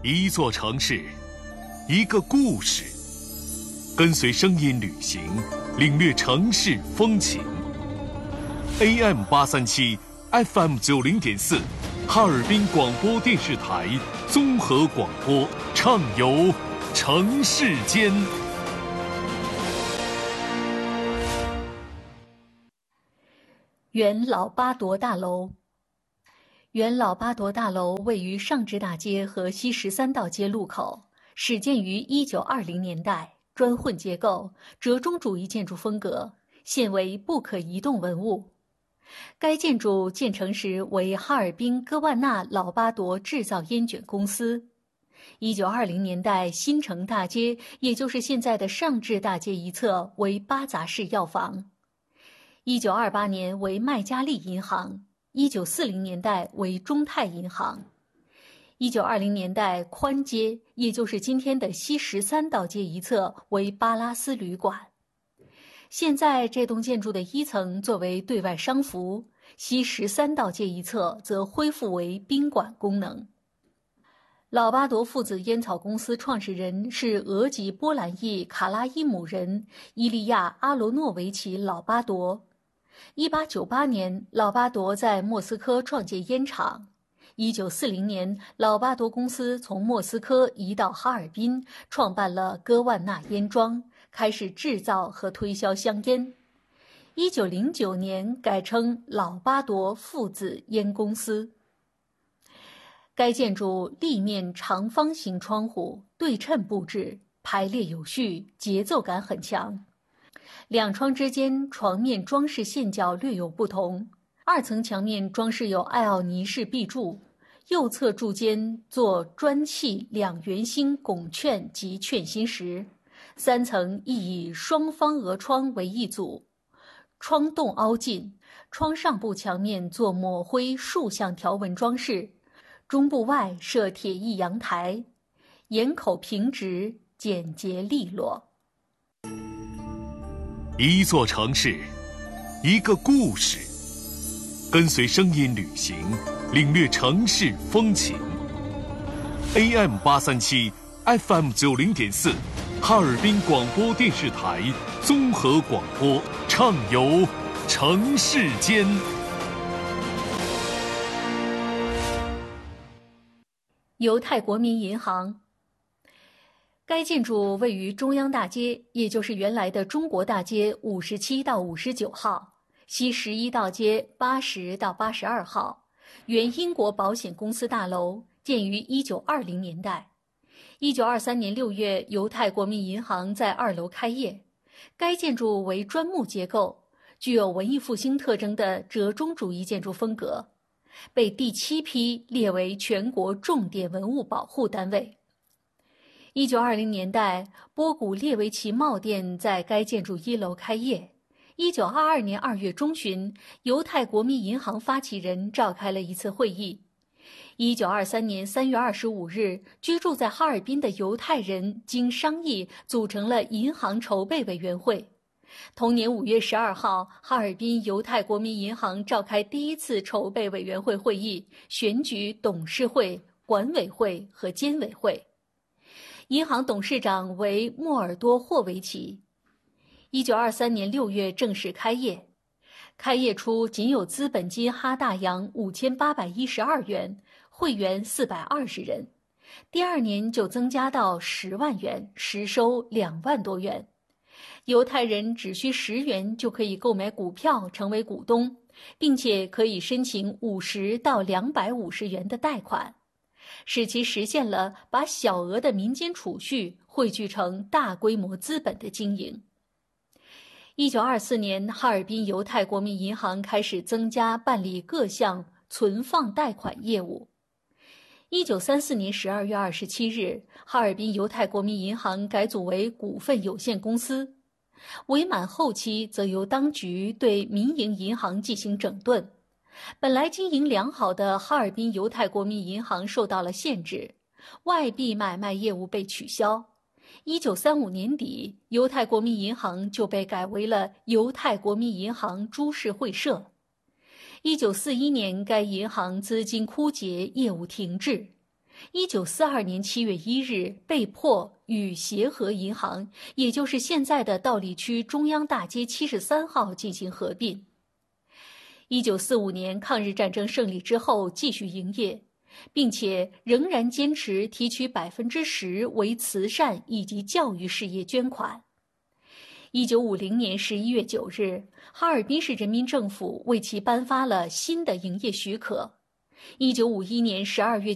一座城市，一个故事，跟随声音旅行，领略城市风情。AM837 FM 90.4，哈尔滨广播电视台综合广播，畅游城市间。 原老巴铎大楼。原老巴铎大楼位于上智大街和西13道街路口，始建于1920年代，砖混结构，折中主义建筑风格，现为不可移动文物。该建筑建成时为哈尔滨戈万纳老巴铎制造烟卷公司。1920年代新城大街，也就是现在的上智大街一侧为巴扎市药房。1928年为麦加利银行，1940年代为中泰银行。1920年代宽街，也就是今天的西13道街一侧为巴拉斯旅馆。现在这栋建筑的一层作为对外商服，西13道街一侧则恢复为宾馆功能。老巴铎父子烟草公司创始人是俄籍波兰裔卡拉伊姆人伊利亚·阿罗诺维奇·老巴铎。1898年，老巴铎在莫斯科创建烟厂。1940年，老巴铎公司从莫斯科移到哈尔滨，创办了戈万纳烟庄，开始制造和推销香烟。1909年改称老巴铎父子烟公司。该建筑立面长方形窗户，对称布置，排列有序，节奏感很强。两窗之间床面装饰线角略有不同，二层墙面装饰有艾奥尼式壁柱，右侧柱间做砖砌两圆心拱券及券心石，三层亦以双方额窗为一组，窗洞凹进，窗上部墙面做抹灰竖向条纹装饰，中部外设铁艺阳台，檐口平直，简洁利落。 一座城市，一个故事，跟随声音旅行，领略城市风情。AM837 FM 90.4，哈尔滨广播电视台综合广播，畅游城市间。 犹太国民银行。该建筑位于中央大街，也就是原来的中国大街57到59号，西11道街80到82号，原英国保险公司大楼，建于1920年代。1923年6月，犹太国民银行在2楼开业。该建筑为砖木结构，具有文艺复兴特征的折中主义建筑风格，被第7批列为全国重点文物保护单位。1920年代，波古列维奇帽店在该建筑1楼开业。1922年2月中旬，犹太国民银行发起人召开了一次会议。1923年3月25日，居住在哈尔滨的犹太人经商议组成了银行筹备委员会。同年5月12号，哈尔滨犹太国民银行召开第一次筹备委员会会议，选举董事会、管委会和监委会。银行董事长为莫尔多霍维奇。1923年6月正式开业。开业初仅有资本金哈大洋5812元，会员420人。第2年就增加到10万元，实收2万多元。犹太人只需10元就可以购买股票成为股东，并且可以申请50到250元的贷款，使其实现了把小额的民间储蓄汇聚成大规模资本的经营。1924年，哈尔滨犹太国民银行开始增加办理各项存放贷款业务。1934年12月27日，哈尔滨犹太国民银行改组为股份有限公司。伪满后期则由当局对民营银行进行整顿。本来经营良好的哈尔滨犹太国民银行受到了限制，外币买卖业务被取消。1935年底，犹太国民银行就被改为了犹太国民银行株式会社。1941年，该银行资金枯竭，业务停滞。 1942年7月1日被迫与协和银行，也就是现在的道里区中央大街73号进行合并。1945年抗日战争胜利之后继续营业，并且仍然坚持提取10%为慈善以及教育事业捐款。1950年11月9日，哈尔滨市人民政府为其颁发了新的营业许可。1951年12月